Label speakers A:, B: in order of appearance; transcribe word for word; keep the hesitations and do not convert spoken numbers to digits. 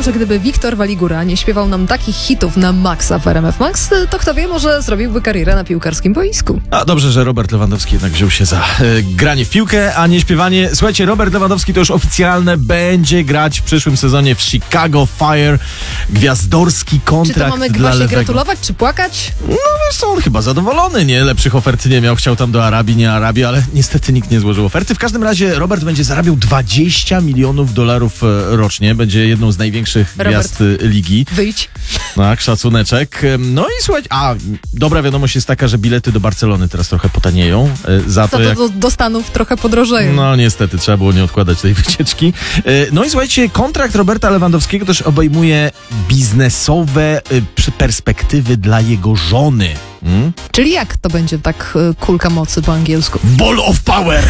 A: Podejrzewam, że gdyby Wiktor Waligura nie śpiewał nam takich hitów na maksa w R M F Max, to kto wie, może zrobiłby karierę na piłkarskim boisku.
B: A dobrze, że Robert Lewandowski jednak wziął się za e, granie w piłkę, a nie śpiewanie. Słuchajcie, Robert Lewandowski to już oficjalne, będzie grać w przyszłym sezonie w Chicago Fire. Gwiazdorski kontrakt
A: Czy to mamy
B: dla
A: właśnie
B: Lewego.
A: gratulować, czy płakać?
B: No wiesz co, on chyba zadowolony, nie? Lepszych ofert nie miał, chciał tam do Arabii, nie Arabii, ale niestety nikt nie złożył oferty. W każdym razie Robert będzie zarabiał dwadzieścia milionów dolarów e, rocznie, będzie jedną z największych
A: Robert,
B: gwiazd e, ligi.
A: Wyjdź.
B: Tak, szacuneczek. No i słuchaj, a dobra wiadomość jest taka, że bilety do Barcelony teraz trochę potanieją. E, za to,
A: Za to
B: jak...
A: do, do Stanów trochę podrożeją.
B: No niestety, trzeba było nie odkładać tej wycieczki. E, no i słuchajcie, kontrakt Roberta Lewandowskiego też obejmuje biznesowe e, perspektywy dla jego żony. Hmm?
A: Czyli jak to będzie tak y, kulka mocy po angielsku?
B: Ball of power!